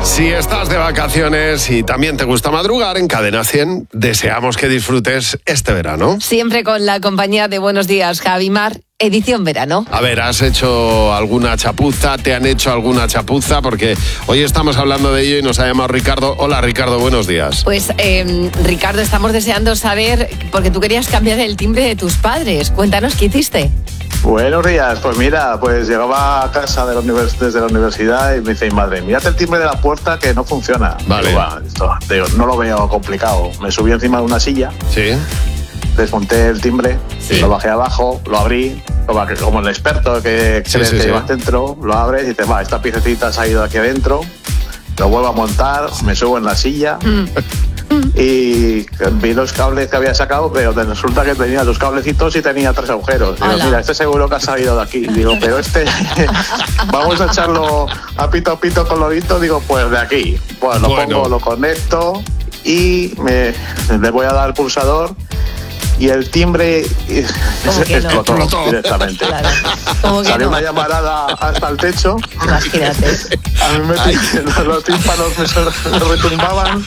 Si estás de vacaciones y también te gusta madrugar, en Cadena 100 deseamos que disfrutes este verano. Siempre con la compañía de Buenos Días, Javi Mar, edición verano. A ver, ¿has hecho alguna chapuza? ¿Te han hecho alguna chapuza? Porque hoy estamos hablando de ello y nos ha llamado Ricardo. Hola, Ricardo, buenos días. Pues, Ricardo, estamos deseando saber, porque tú querías cambiar el timbre de tus padres. Cuéntanos, ¿qué hiciste? Buenos días, pues mira, pues llegaba a casa desde la universidad y me dice, madre, mírate el timbre de la puerta que no funciona. Vale. Digo, no lo veo complicado. Me subí encima de una silla. Sí. Desmonté el timbre, Sí. Lo bajé abajo, lo abrí, como el experto que crees que llevas dentro, lo abres y dices, esta piececita se ha ido aquí adentro, lo vuelvo a montar, me subo en la silla y vi los cables que había sacado, pero resulta que tenía los cablecitos y tenía 3 agujeros. Digo, mira, este seguro que ha salido de aquí. Digo, pero vamos a echarlo a pito colorito, digo, pues de aquí. Pues lo pongo, lo conecto y le voy a dar el pulsador. Y el timbre explotó directamente. Claro. Salió una llamarada hasta el techo. Imagínate. A mí los tímpanos me retumbaban.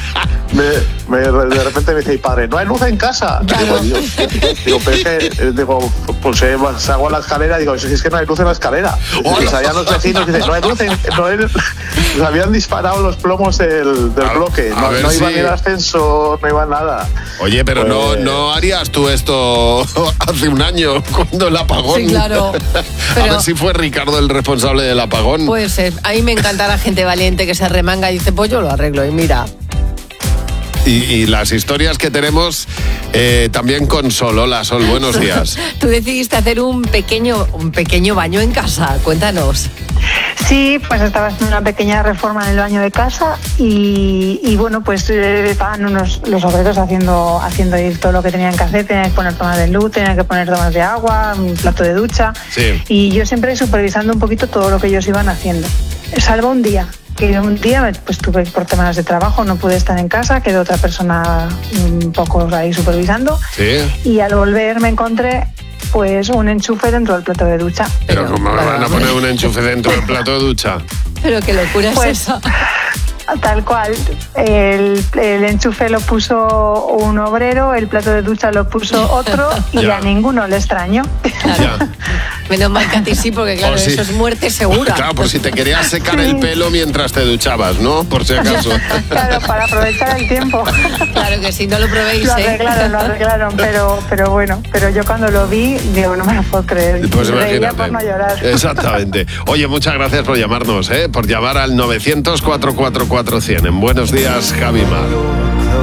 De repente me dice, padre, ¿no hay luz en casa? Claro. Digo, pero es que, pues salgo a la escalera y digo, si es que no hay luz en la escalera. Y salían los vecinos y dicen, no hay luz se habían disparado los plomos del bloque. No iba ni el ascensor, no iba nada. Oye, pero pues, no harías tú esto hace un año, cuando el apagón. Sí, claro. Pero, a ver si fue Ricardo el responsable del apagón. Puede ser. A mí me encanta la gente valiente que se remanga y dice, pues yo lo arreglo y mira. Y las historias que tenemos también con Sol. Hola, Sol, buenos días. Tú decidiste hacer un pequeño baño en casa. Cuéntanos. Sí, pues estaba haciendo una pequeña reforma en el baño de casa y bueno, pues estaban los obreros haciendo ir todo lo que tenían que hacer. Tenían que poner tomas de luz, tenían que poner tomas de agua, un plato de ducha. Sí. Y yo siempre supervisando un poquito todo lo que ellos iban haciendo. Salvo un día, pues tuve por temas de trabajo, no pude estar en casa, quedó otra persona un poco ahí supervisando. Sí. Y al volver me encontré pues un enchufe dentro del plato de ducha. Pero ¿cómo me van a poner un enchufe dentro del plato de ducha? Pero qué locura es esa. Tal cual, el enchufe lo puso un obrero, el plato de ducha lo puso otro y a ninguno le extrañó. Claro. Menos mal que a ti sí, porque claro, eso es muerte segura. Claro, por si te querías secar el pelo mientras te duchabas, ¿no? Por si acaso. Claro, para aprovechar el tiempo. Claro que sí, no lo probéis, Lo arreglaron, pero bueno, pero yo cuando lo vi, digo, no me lo puedo creer. Pues reía por no llorar. Exactamente. Oye, muchas gracias por llamarnos, por llamar al 900 444 100. En Buenos Días, Javi Mar.